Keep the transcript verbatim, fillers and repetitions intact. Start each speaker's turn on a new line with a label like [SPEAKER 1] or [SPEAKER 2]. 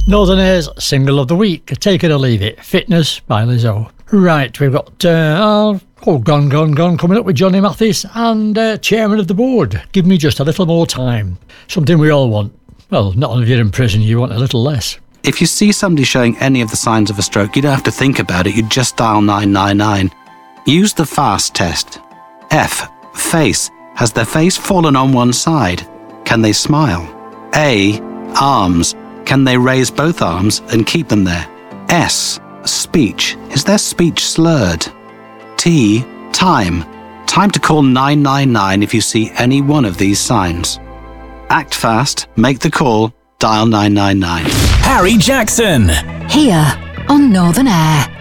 [SPEAKER 1] Northern Air's Single of the Week, Take It or Leave It, Fitness by Lizzo. Right, we've got, uh, oh, Gone, Gone, Gone coming up with Johnny Mathis and uh, Chairman of the Board. Give me just a little more time. Something we all want. Well, not if you're in prison, you want a little less.
[SPEAKER 2] If you see somebody showing any of the signs of a stroke, you don't have to think about it, you just dial nine nine nine. Use the FAST test. F. Face. Has their face fallen on one side? Can they smile? A. Arms. Can they raise both arms and keep them there? S. Speech. Is their speech slurred? T. Time. Time to call nine nine nine if you see any one of these signs. Act fast, make the call, dial nine nine nine.
[SPEAKER 3] Harry Jackson.
[SPEAKER 4] Here on Northern Air.